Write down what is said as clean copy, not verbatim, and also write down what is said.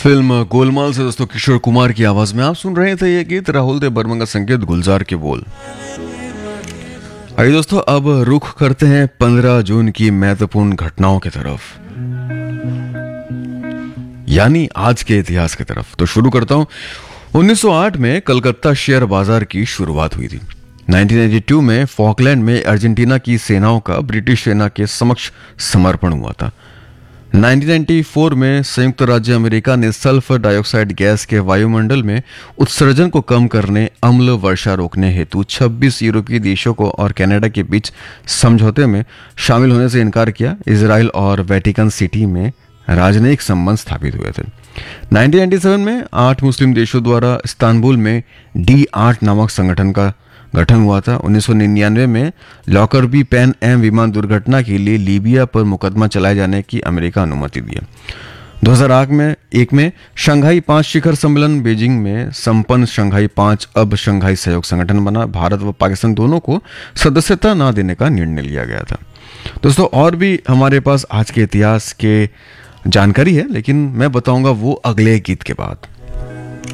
Film Golmaal से दोस्तों किशोर कुमार की आवाज में आप सुन रहे थे ये गीत। राहुल देव बर्मन का संगीत, गुलजार के बोल। आइए दोस्तों, अब रुख करते हैं 15 जून की महत्वपूर्ण घटनाओं की तरफ, यानी आज के इतिहास की तरफ। तो शुरू करता हूं। 1908 में कलकत्ता शेयर बाजार की शुरुआत हुई थी। 1982 में फॉकलैंड में अर्जेंटीना की सेनाओं का ब्रिटिश सेना के समक्ष समर्पण हुआ था। 1994 में संयुक्त राज्य अमेरिका ने सल्फर डाइऑक्साइड गैस के वायुमंडल में उत्सर्जन को कम करने, अम्ल वर्षा रोकने हेतु 26 यूरोपीय देशों को और कनाडा के बीच समझौते में शामिल होने से इनकार किया। इजराइल और वेटिकन सिटी में राजनयिक संबंध स्थापित हुए थे। 1997 में 8 मुस्लिम देशों द्वारा इस्तांबुल में D8 नामक संगठन का गठन हुआ था। 1999 में लॉकरबी पैन एम विमान दुर्घटना के लिए लीबिया पर मुकदमा चलाए जाने की अमेरिका अनुमति दी। 2001 में शंघाई 5 शिखर सम्मेलन बीजिंग में संपन्न। शंघाई 5 अब शंघाई सहयोग संगठन बना। भारत व पाकिस्तान दोनों को सदस्यता न देने का निर्णय लिया गया था। दोस्तों, और भी हमारे पास आज के इतिहास के जानकारी है, लेकिन मैं बताऊंगा वो अगले गीत के बाद।